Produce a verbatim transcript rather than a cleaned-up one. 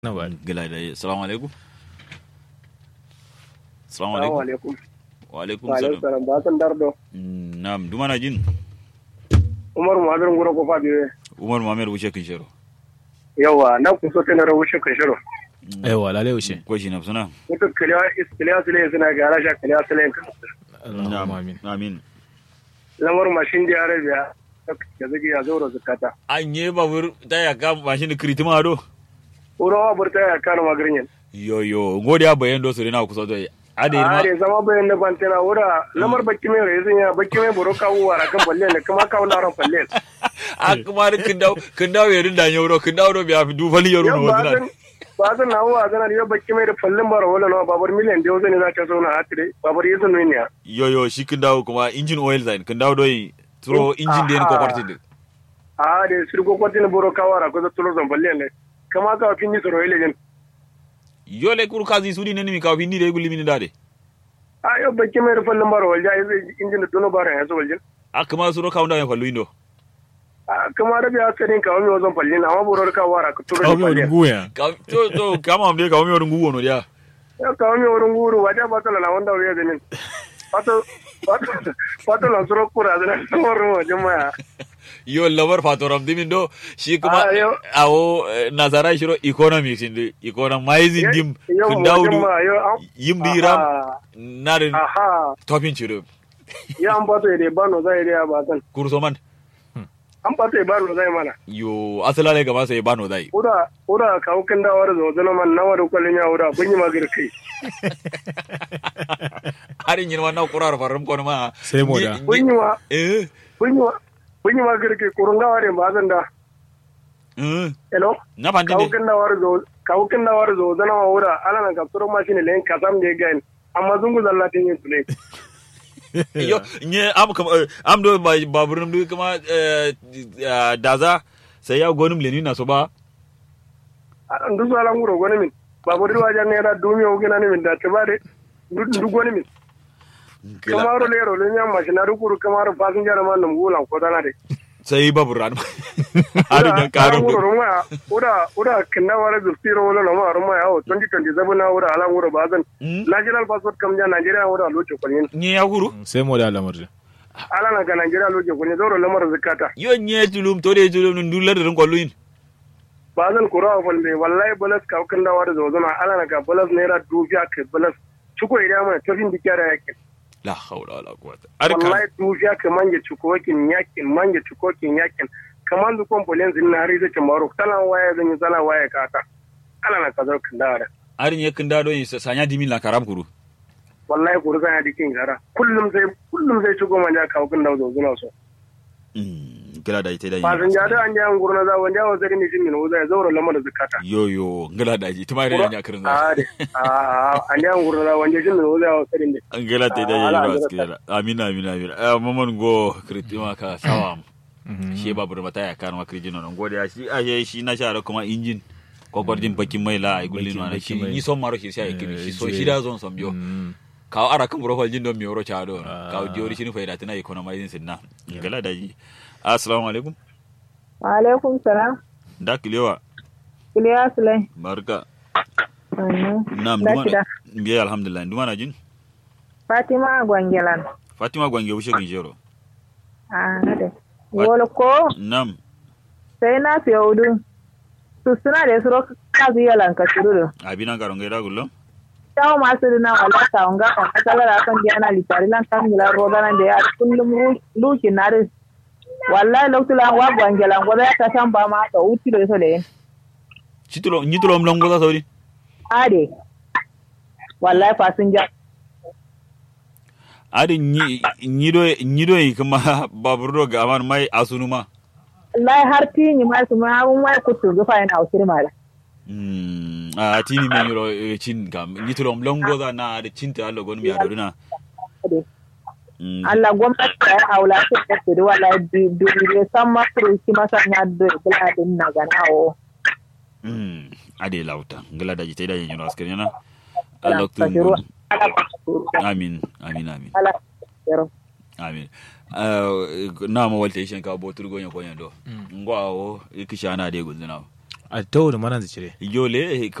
na ba gila da assalamu alaikum assalamu alaikum wa alaikum salam ba san dardo na'am dumana jin Umar Muhammad ngoro ko fabiye Umar Muhammad wuce kin shiro yawa na ku so tana wuce kin shiro aiwa lale wuce ko shi na suna mutu kiliya iskiliya sule suna gara sha kiliya sule Allahumma amin amin lamar mashin da arabiya da zagi ya zo zakata anye babur ta ya ka mashin kritima do urawa burta ya kana magarin yo yo ngodi ya bayan do sore na ku so do ade ma ade zama bayan da bantena ura lamar bakki mai rezin ya bakki mai buroka uwara kan balle ne kuma ka wala ran balle a kuma kin dawo kin dawo yarin da yoro kin dawo biya fi dufali yaro no wannan ba zan nawo a zanar yo bakki mai da fallin bara wala no babar miliyan da zan za ta zo na hatire babar yeso ne ne yo yo shi kin dawo kuma engine oil zain kin dawo doyi turo engine da ko kwartin din a de sir ko kwartin buroka wara ko turo zan balle ne kama ka fin ni soro ile jen yo le kur kazi sudi ne mi ka fin ni de gulli min dade a yo bakki mai da fallin bara walja engine dono bara ya so waljin a kuma suro ka unda ya fallu indo kama da biya sanin ka wani wazon falle na amma burar ka wara ka turo falle guya ka to to kama amde ka wani wurin guwo no dia ya ka wani wurin guru waje ba tala na wanda wuya zanin wato wato wato la suro kura da na wurin waje ma yo labar fatoram dimin do shi kuma awo nazara shiro economics inde economizing dim kundaudu yim diram narin topin chiro ya ambato ide bano zai ide abatan kurso man an ba sai bano zai mana yo asala ne gaba sai bano zai ura ura kawo kin da war zo zana man nawa da kullun ya ura bunyi magir kai harin yin wannan kurar farum ko ma sai moda bunyi wa eh bunyi wa bunyi magir kai kurun ga ware ba zan da eh hello na bandi kawo kin da war zo kawo kin da war zo zana ma ura ala nan ka turo machine len kasam de gain amma zungu zallatin yin tule yo nye am kam am do baburum do kuma daza sai ya gonum leni na so ba ndu so ala nguro goni min baburi waja ne da dumi o gina min da tabare ndu goni min kamaro lero le nyam machina ru kuru kamaro passenger man num gulan ko dana de sai baburan ari dan karo ura ura ura kinna wara zustiro wala no ma ruma yawo twenty twenty-seven na ura ala nguro bazan national passport kam ja Nigeria ura locho kwanin nye ya guru sai moda lamar ala na ga Nigeria locho kwanin zoro lamar zakata yo nye tulum to de tulum ndular rin kolluin bazan kura falbe wallahi balas ka kan da wara zozona ala na ga balas naira dubiya ke balas chuko ida mana tafin dikara yake la hawla wala quwwata wallahi dubiya ke manje chuko kin yakin manje chuko kin yakin kaman zu kompolen zin na rize chamaro tala waya zan yi tala waya kata ala na kazo kan da wara arin ye kan da do yi sanya dimin la karam kuru wallahi kuru zan dikin gara kullum sai kullum sai chuko manja ka kan da zozona so mm gila da ita da yi ba zan ja da an ja ngurna za wanja wa zari ni jin min wuza zauro lamar zakata yo yo gila da ji tuma ina nya kirin za a an ja ngurna za wanja jin min wuza wa sarin de gila da da yi gaskiya amina amina amina eh mamman go kritima ka sawam shi babur mata ya kan makri jino non gode shi aje shi na share kuma injin kokordin bakin mai la ai gullin na shi ni son maro shi sai kini shi so shi da zon som yo kawo ara kan profile jin don mi oro chado kawo jori shi ni faida tana economizing sinna gila da ji assalamu alaikum wa alaikum salam da kilewa kilewa sulai barka na mduma biya alhamdulillah nduma na jin Fatima Gwangelan Fatima Gwange wushe kin jero ah nade wolo ko nam sai na fi udu su suna da suro ka biya lanka suru abina garonga da gullo tawo masu na wala ta unga kan kala kan diana litari lan kan mila roda nan da ya kullum luki na da wallahi lokula wa Gwangelan goda ta san ba ma ta uti da so le chitulo nyitulo mlongo da sauri ade wallahi fasinja ade nyido nyido kuma baburo ga man mai asunuma wallahi har tini ma su ma mun mai kutu ga fa ina usiri mala mm a tini men yoro cin gam nyitulo mlongo da na da cinta Allah gon mi aduna Allah gwamnati ya haula su da su wallahi du du san ma su ki masa nya do bla din na ganawo mm ade lauta ngala da jita da yin yoro askari na Allah tu amin amin amin amin uh na mo walte shen ka botur gonyo konyo do ngwa o ikishana de gulzina a tawo da manan zicire yole